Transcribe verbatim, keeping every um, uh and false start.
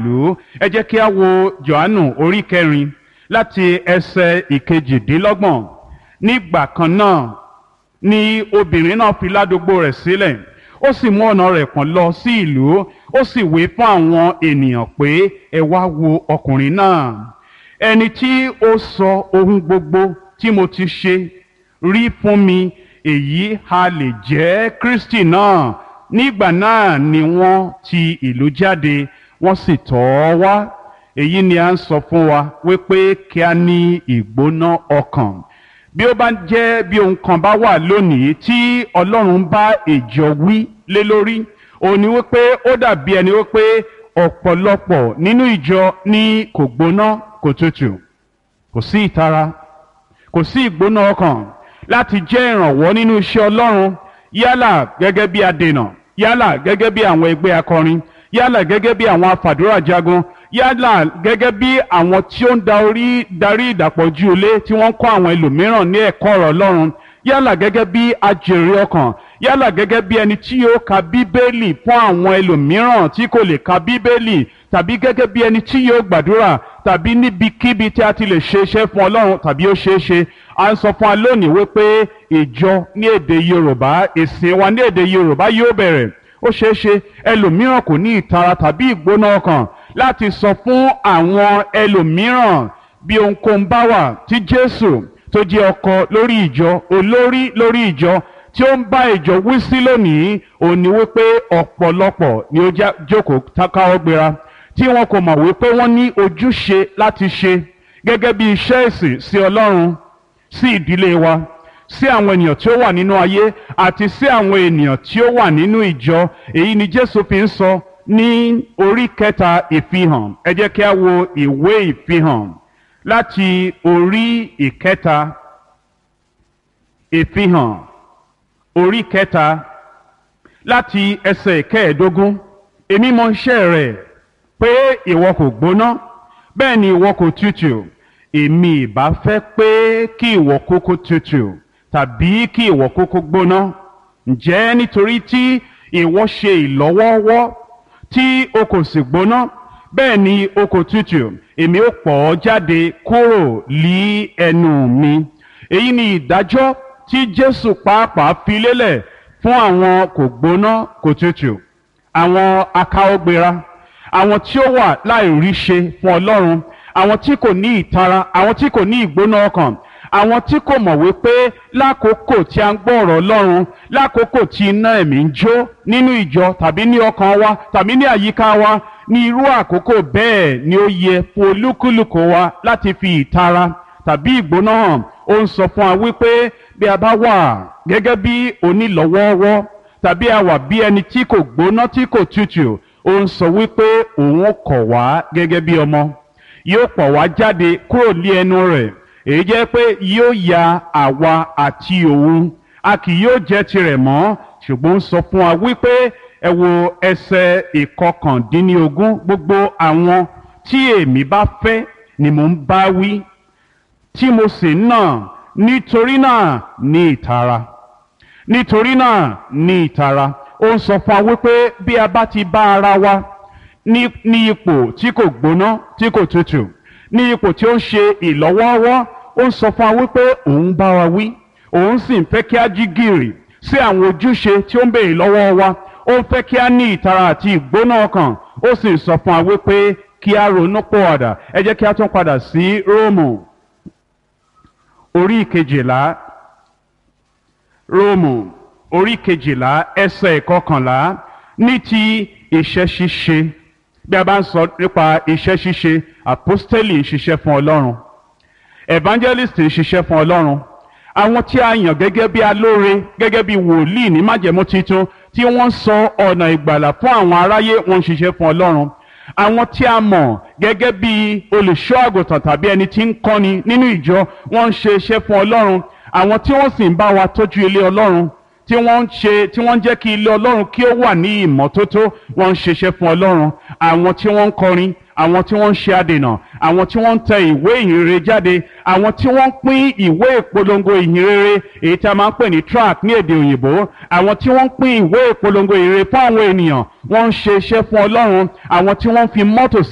ìlú. Ẹ jẹ́ kí a wo Jòhánù orí kẹrin láti ẹsẹ̀ ìkejìdínlọ́gbọ̀n. Nígbà kan náà ni obìnrin náà fi ládùúgbò rẹ̀ sílẹ̀, ó sì mú ọ̀nà rẹ̀ pọ̀n lọ sí ìlú, ó sì wí fún àwọn ènìyàn pé ẹ wá wo ọkùnrin náà, ẹni tí ó sọ ohun gbogbo tí mo ti ṣe rí fún mi. Èyí ha lè jẹ́ Kristi náà? Nígbà náà ni wọ́n ti ìlú jáde, wọ́n sì tọ̀ ọ́ wá. Èyí ni a ń sọ fún wa wípé kí a ní ìgbóná ọkàn. Bí ó bá jẹ́ bí ohun kan bá wà lónìí tí Ọlọ́run bá ìjọ wí lé lórí, òun ni wípé ó dàbí ẹni wípé ọ̀pọ̀lọpọ̀ nínú ìjọ ní kò gbóná kò tutù, kò sí ìtara, kò sí ìgbóná ọkàn láti jẹ́ ìrànwọ́ nínú iṣẹ́ Ọlọ́run, yálà gẹ́gẹ́ bí adènà, yálà gẹ́gẹ́ bí àwọn ẹgbẹ́ akọrin, yálà gẹ́gẹ́ bí àwọn afàdúrà jagun, yálà gẹ́gẹ́ bí àwọn tí ó ń da orí darí ìdàpọ̀jù ilé tí wọ́n ń kọ́ àwọn ẹlòmíràn ní ẹ̀kọ́ ọ̀rọ̀ Ọlọ́run, yálà gẹ́gẹ́ bí ajèrè ọkàn, yálà gẹ́gẹ́ bí ẹni tí yóò ka Bíbélì fún àwọn ẹlòmíràn tí kò lè ka Bíbélì, tàbí gẹ́gẹ́ bí ẹni tí yóò gbàdúrà, tàbí níbikíbi tí a ti lè ṣe iṣẹ́ fún Ọlọ́run tàbí ó ṣeé ṣe. À ń sọ fún wa lónìí wípé ìjọ ní èdè Yorùbá, ìsìn wa ní èdè Yorùbá yóò bẹ̀rẹ̀. Ó ṣeé ṣe ẹlòmíràn kò ní ìtara tàbí ìgbóná ọkàn láti sọ fún àwọn ẹlòmíràn bí ohunkóhun bá wà tí Jésù tó jẹ́ ọkọ lórí ìjọ, olórí lórí ìjọ, tí ó ń bá ìjọ wí sí lónìí. Òun ni wípé ọ̀pọ̀lọpọ̀ ni ó jókòó káwọ́ gbéra tí wọn kò mọ̀ wípé wọ́n ní ojúṣe láti ṣe gẹ́gẹ́ bí iṣẹ́ ìsìn sí Ọlọ́run, sí ìdílé wa, sí àwọn ènìyàn tí ó wà nínú ayé àti sí àwọn ènìyàn tí ó wà nínú ìjọ. Èyí ni Jésù fi ń sọ ní orí kẹta ìfihàn. Ẹ jẹ́ kí a wo ìwé ìfihàn láti orí ìkẹta. Ìfihàn orí kẹta láti ẹsẹ̀ ìkẹẹ̀ẹ́dógún. Èmi mọ iṣẹ́ rẹ̀ pé ìwọ kò gbóná bẹ́ẹ̀ ni ìwọ kò tutù. Èmi ìbá fẹ́ pé kí ìwọ kúkú tutù tàbí kí ìwọ kúkú gbóná. Ǹjẹ́ nítorí tí ìwọ ṣe ìlọ́wọ́ọ́wọ́ tí o kò sì gbóná bẹ́ẹ̀ ni o kò tutù, èmi ó pọ̀ ọ́ jáde kúrò lí ẹnu mi. Èyí ni ìdájọ́ tí Jésù pàápàá fi lélẹ̀ fún àwọn kò gbóná kò tutù, àwọn akáwọ́gbéra, àwọn tí ó wà láìríṣe fún Ọlọ́run, àwọn tí kò ní ìtara, àwọn tí kò ní ìgbóná ọkàn, àwọn tí kò mọ̀ wípé lákòókò tí a ń gbọ́ ọ̀rọ̀ Ọlọ́run, lákòókò tí iná ẹ̀mí ń jó nínú ìjọ tàbí ní ọkàn wa tàbí ní àyíká wa, ní irú àkókò bẹ́ẹ̀ ni ó yẹ fún olúkúlùkù wa láti fi ìtara tàbí ìgbóná hàn. Ó ń sọ fún wa wípé bí a bá wà gẹ́gẹ́ bí onílọ́wọ́ọ́wọ́ tàbí a wà bí ẹni tí kò gbóná tí kò tutù, ó ń sọ wípé òun kọ̀ wá gẹ́gẹ́ bí ọmọ, yóò pọ̀ wá jáde kúrò ní ẹnu rẹ̀. Èyí jẹ́ pé yóò ya àwa àti òun, a kì yóò jẹ́ tirẹ̀ mọ́. Ṣùgbọ́n ó ń sọ fún wa wípé ẹ wo ẹsẹ̀ ìkọkàndínlógún, gbogbo àwọn tí èmi bá fẹ́ ni mò ń bá wí, tí mo sì ń nà. Nítorí náà ní ìtara, nítorí náà ní ìtara. Ó ń sọ fún wa wípé bí a bá ti bá ara wa ní ní ipò tí kò gbóná tí kò tutù, ní ipò tí ó ń ṣe ìlọ́wọ́ọ́wọ́, ó ń sọ fún wa wípé òun bá wa wí, òun sì ń fẹ́ kí a jí gìrì sí àwọn ojúṣe tí ó ń béèrè lọ́wọ́ wa. Ó ń fẹ́ kí a ní ìtara àti ìgbóná ọkàn, ó sì ń sọ fún wa wípé kí a ronú pọ̀wàdà. Ẹ jẹ́ kí a tún padà sí Róòmù orí kejìlá. Róòmù orí kejìlá ẹsẹ̀ ìkọkànlá. Ní ti iṣẹ́ ṣíṣe, bí a bá ń sọ nípa iṣẹ́ ṣíṣe, àpọ́stélì ń ṣiṣẹ́ fún Ọlọ́run, evangelist ń ṣiṣẹ́ fún Ọlọ́run, àwọn tí a yàn gẹ́gẹ́ bí alóore, gẹ́gẹ́ bí wòlíì ní májẹ̀mú titun tí wọ́n sọ ọ̀nà ìgbàlà fún àwọn aráyé, wọ́n ń ṣiṣẹ́ fún Ọlọ́run. Àwọn tí a mọ̀ gẹ́gẹ́ bí olùṣọ́ àgùntàn tàbí ẹni tí ń kọ́ni nínú ìjọ, wọ́n ń ṣe iṣẹ́ fún Ọlọ́run. Àwọn tí wọ́n sì ń bá wa tọ́jú ilé Ọlọ́run, tí wọ́n ń ṣe tí wọ́n ń jẹ́ kí ilé Ọlọ́run kí ó wà ní ìmọ́tótó, wọ́n ń ṣiṣẹ́ fún Ọlọ́run. Àwọn tí wọ́n ń kọrin, àwọn tí wọ́n ń ṣe adènà, àwọn tí wọ́n ń tẹ ìwé ìhìnrere jáde, àwọn tí wọ́n ń pín ìwé ìpolongo ìhìnrere, èyí tí a máa ń pè ní tract ní èdè òyìnbó, àwọn tí wọ́n ń pín ìwé ìpolongo ìhìnrere fún àwọn ènìyàn, wọ́n ń ṣe iṣẹ́ fún Ọlọ́run. Àwọn tí wọ́n ń fi mọ́tò